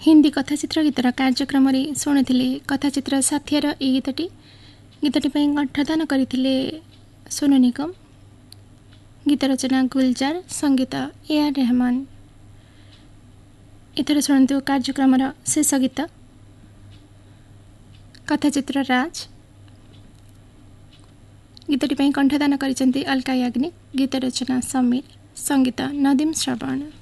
हिंदी कथाचित्र गीतर कार्यक्रम शुणुले कथाचित्र साथियार ए गीतटी गीतटी कंठदान करते सोनू निगम। गीत रचना गुलजार, संगीत ए आर रहमान। एथर शुणु कार्यक्रम शेष गीत कथाचित्र राज। गीतटी कंठदान करते अलका याग्निक। गीत रचना समीर, संगीत नदीम श्रवण।